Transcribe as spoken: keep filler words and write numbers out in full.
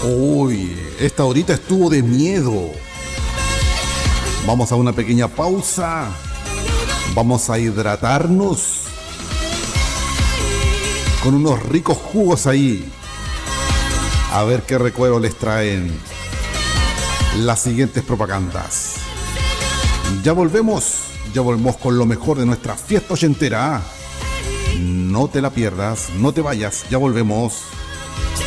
Uy, esta horita estuvo de miedo. Vamos a una pequeña pausa. Vamos a hidratarnos con unos ricos jugos ahí. A ver qué recuerdo les traen las siguientes propagandas. Ya volvemos, ya volvemos con lo mejor de nuestra fiesta ochentera. No te la pierdas, no te vayas, ya volvemos.